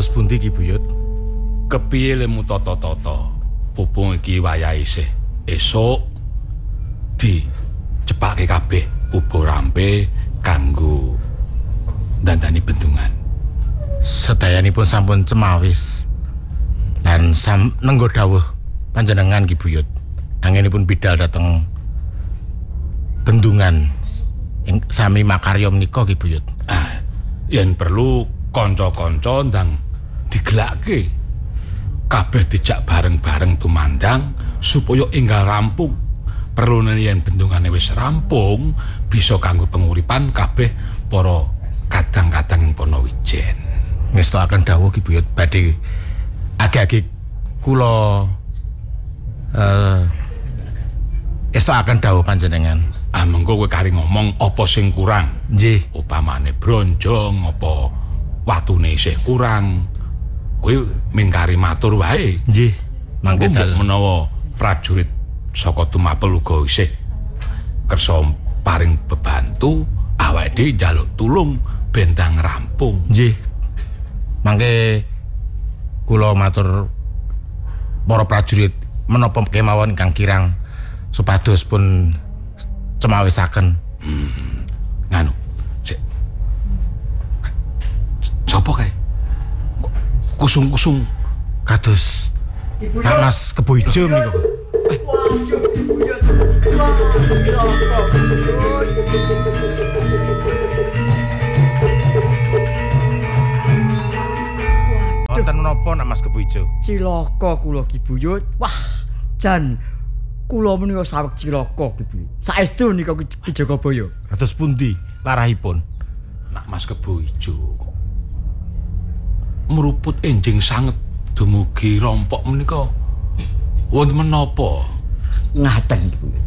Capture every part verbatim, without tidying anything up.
Kados pundi Ki Buyut? Kepiye lemu tata-tata? Pupung iki wayahe isih esuk di cepake kabeh bubur rampe kanggo dandani bendungan. Sedayanipun sampun cemawis. Lan sam nenggo dawuh panjenengan Ki Buyut. Anginipun bidal dateng bendungan ing sami makarya menika Ki Buyut. Ah, yen perlu kanca-kanca ndang digelakke kabeh dijak bareng-bareng tumandang supaya enggal rampung. Perlu yen bendungane wis rampung bisa kanggo penguripan kabeh para kadang-kadang ing Ponowijen. Ngestakaken dawuh Ki Buyut badhe age-age kula eh estakaken dawuh panjenengan. Ah mengko kowe kari ngomong apa sing kurang? Nggih. Upamane bronjong apa watune isih kurang. Kowe mingkari matur wae. Nggih. Mangke dal menawa prajurit saka Tumapel uga isih kersa paring bebantu, awake dhewe njaluk tulung bendang rampung. Nggih. Mangke kula matur para prajurit menapa kemawon ingkang kirang supados pun cemawisaken. Hmm. Nganu. Sik. Sopo kae? Kusung-kusung kados Mas Kebo Ijo menika. Eh, waduh dibuyut. Wah, cilaka buyut. Wonten menapa nak Mas Kebo Ijo? Cilaka kula Ki Buyut. Wah, jan kula menika saweg cilaka Ki Buyut. Saestu nika Ki Jagabaya. Kados pundi larahipun? Nak Mas Kebo Ijo kok meruput enjing sanget dumugi rompok menika wonten menapa? Ngaten Ki Buyut.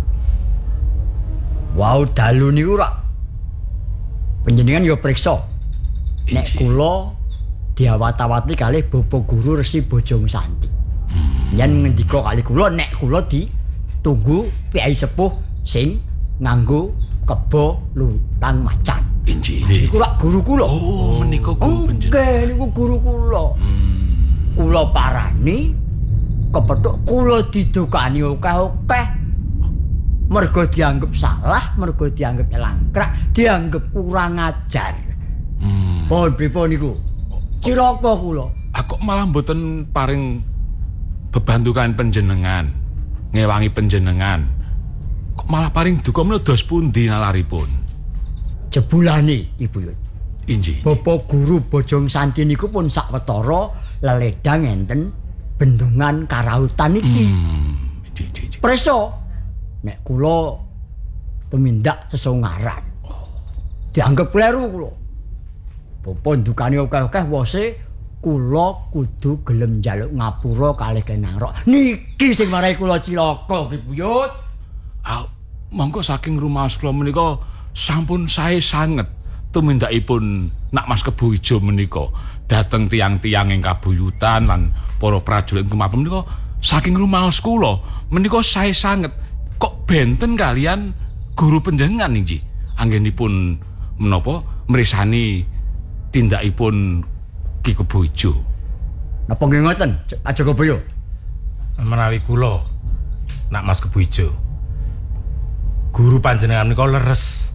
Wau dalu niku rak panjenengan ya priksa. Nek kula diawat-awati kalih Bapak Guru Resi Bojong Santi. Hmm. Yen ngendika kalih kula nek kula ditunggu piai sepuh sing nganggo kebo lulang macan. Inji, inji. Iku lak guru kula. Oh, menika guru panjenengan. Nggih, niku guru kula. Hmm. Kula parani kepethuk kula didukani akeh-akeh. Mergo dianggep salah, mergo dianggep elangkrak, dianggep kurang ajar. Hmm. Pun pripun niku? Cilaka kula. Aku malah mboten paring bebantukan panjenengan, ngewangi panjenengan. Kok malah paring duka menawa dos pundi nalaripun? Jebulane Ibu Yud. Inji. Bapak Guru Bojong Santi niku pun sawetara leledang enten bendungan karautan iki. Hmm. Inji, inji, inji. Preso nek kula tumindak sesongaran. Dianggep kleru kula. Bapak ndukane akeh-akeh wose kula kudu gelem njaluk ngapura kalih Kenarok. Niki sing marai kula cilaka Ki Buyut. Ah, monggo saking rumaos kula menika sampun sae sanget tumindakipun Nak Mas Kebo Ijo menika dhateng tiang-tiang ing kabuyutan lan para prajurit Tumapel menika saking rumaos kula menika sae sanget kok benten kalian guru panjenengan nggih anggenipun menapa mresani tindakipun Ki Kebo Ijo. Napa nggih ngoten, Aja Kebaya? Menawi kula Nak Mas Kebo Ijo guru panjenengan menika leres.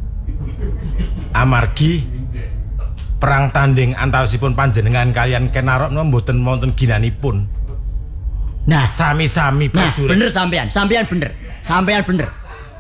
Amargi perang tanding antawisipun panjenengan kalian Kenarok menika mboten wonten ginanipun. Nah, sami-sami nah, prajurit. bener sampean, sampean bener. Sampean bener.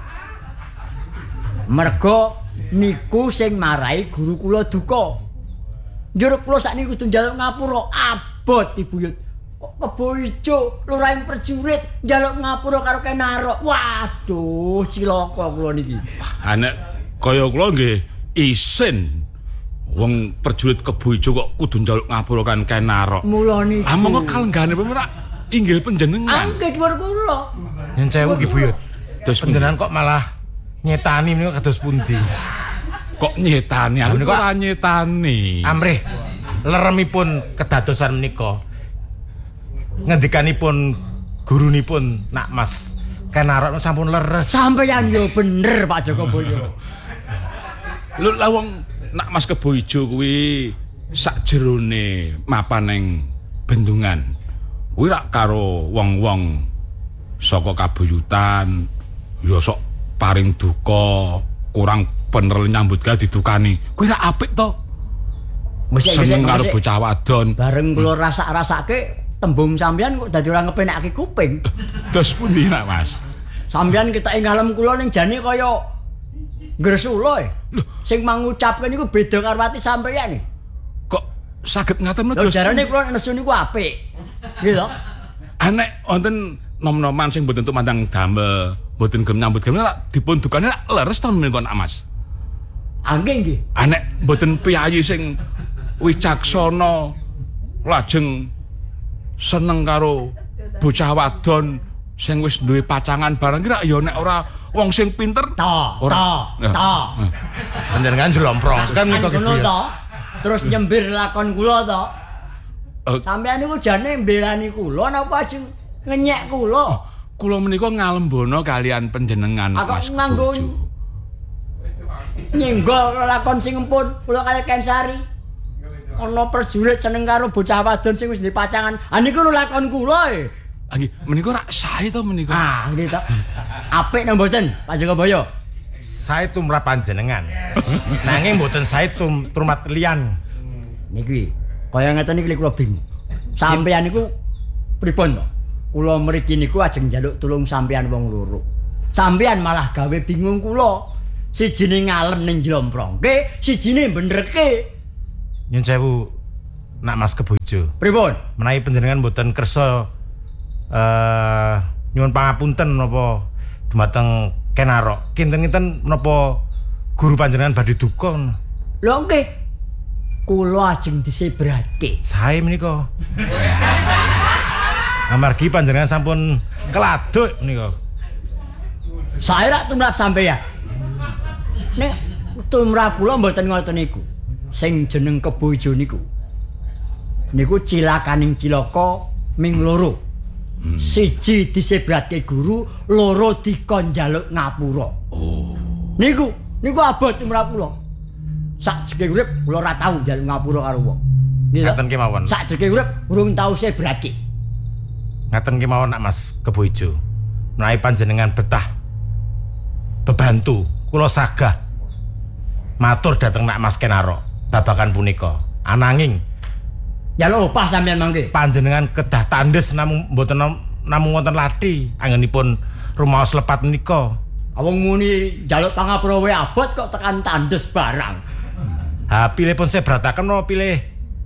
Mergo niku sing marai guru kula duka. Njur kula sakniki kudu njaluk ngapura abot Ibu Yud. Kok Kebo Ijo luraing prajurit njaluk ngapura karo Kenarok. Waduh, cilaka kula niki. Wah, nek kaya kula nggih isin. Wong prajurit Kebo Ijo kok kudu njaluk ngapura kan Kenarok. Mula niku. Ah monggo kalenggane pemerak inggil panjenengan. Angge dhuwur kula. Yen sewu Ki Buyut. Terus panjenengan kok malah nyetani menika kados pundi? Kok nyetani? Aku kok ora nyetani. Amrih leremipun kedadosan menika. Ngendikanipun gurunipun Nak Mas Kenarok sampun leres. Sampeyan yo bener Pak Joko Boyo. Lho lah wong Nak Mas Kebo Ijo kuwi sakjerone mapan ning bendungan kuwi rak karo wong-wong saka kabuyutan ya sok paring duka kurang bener nyambut gawe didukani kuwi rak apik to seneng karo bocah wadon bareng kula hmm. rasak-rasake tembung sampean kok dadi ora ngepenake kuping dos pundi nak Mas sampean ketok ing ngalem kula ning jane kaya Gresula e. Sing mangucapke niku beda karo ati sampeyan e. Kok saged ngaten lho jarane kula nesu niku apik. Nggih lho. Anek wonten nom-noman sing mboten tumandang damel, mboten gelem nyambut gawe dipun dukane leres to menika nak Mas. Angge nggih. Anek mboten piyayi sing wicaksana lajeng seneng karo bocah wadon sing wis duwe pacangan bareng kira ya nek ora wong sing pinter ta ta ta panjenengan jlomprongken niku ngono to terus nyembir lakon kula to uh, sampeyan niku jane mbelani kula napa ajeng ngenyek kula kula menika ngalembono kalian panjenengan Mas nganggo nyenggol lakon sing empun kula kaya Kensari ana prajurit seneng karo bocah wadon sing wis dipacangan ha niku lakon kula e nggih menika rak sae to menika ah nggih to apik nang mboten Pak Jogobaya sae tumrap panjenengan nanging mboten sae tum turmat liyan niki kaya ngeten iki kula bingung sampeyan niku pripun to kula mriki niku ajeng njaluk tulung sampeyan wong loro sampeyan malah gawe bingung kula sijine ngalem ning jlomprongke sijine benerke nyun sewu nak Mas Kebojo pripun menawi panjenengan mboten kersa eh nyuwun pangapunten napa dumateng Kenarok kinten-kinten menapa guru panjenengan badhe duka lho nggih kula ajeng disebrake sae menika amargi panjenengan sampun keladuk menika sae rak tumrap sampeyan nek tumrap kula mboten ngoten niku sing jeneng Kebo Ijo niku niku cilakaning cilaka ming loro Hmm. Siji disebratke guru, loro dikon njaluk ngapura. Oh. Niku, niku abot tumrap kula. Sak jeke urip kula ora tau njaluk ngapura karo wong. Ngaten kemawon. Sak jeke urip urung tau sebratke. Ngaten kemawon nak Mas Kebo Ijo. Menawi panjenengan betah bebantu, kula sagah matur dhateng nak Mas Kenarok babakan punika. Ananging njaluk opah sampeyan mangke. Panjenengan kedah tandes namung mboten namung wonten lathi anggenipun rumaos lepat menika. Awong muni njaluk pangapura wae abot kok tekan tandes barang. Ha pilih pun saya berataken no pilih.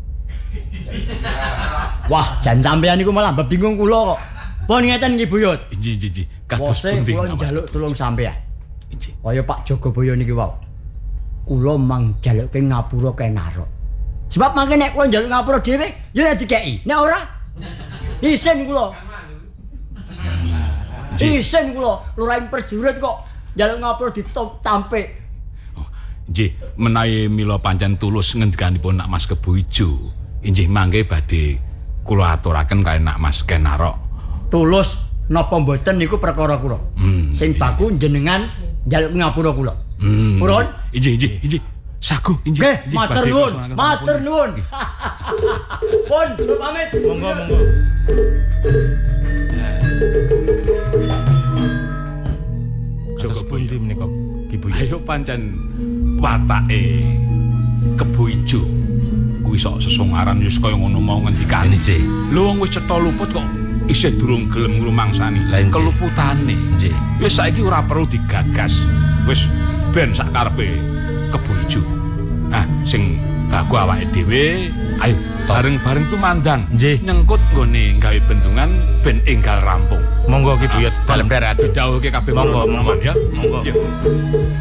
Wah, jan sampeyan niku malah bingung kula kok. Pun ngeten nggih Buyut. Nggih nggih nggih. Kados pundi kula njaluk tulung sampeyan. Nggih. Kaya Pak Jogobaya niki wae. Kula mang njaluke ngapura Kenarok. Sebab mangke nek kula njaluk ngapura dhewe ya nek dikeki. Nek ora isin kula. Isin kula luraing prajurit kok njaluk ngapura ditampik. Oh, nggih, menawi mila pancen tulus ngendikanipun nak Mas Kebo Ijo, inggih mangke badhe kula aturaken kaliyan nak Mas Kenarok. Tulus napa mboten niku perkara kula. Hmm, Sing baku jenengan njaluk ngapura kula. Hmm. Purun? Inggih, inggih, inggih. Sagu inggih. Nggih, matur nuwun, matur nuwun. Pun, kula pamit. Monggo, monggo. Joko pundi menika Ki Buya. Ayo pancen watake Kebo Ijo kuwi sok sesongaran wis kaya ngono mau ngendikane. Lho wong wis cetha luput kok isih durung gelem ngrumangsani keluputane. Nggih. Wis saiki ora perlu digagas. Wis ben sakarepe Kebo Ijo. Nah, sing baku awake dhewe, ayo bareng-bareng tumandang nyengkut nggone gawe bendungan ben enggal rampung. Monggo Ki Buyut dalem darat didhawuhke kabeh monggo monggo ya. Monggo.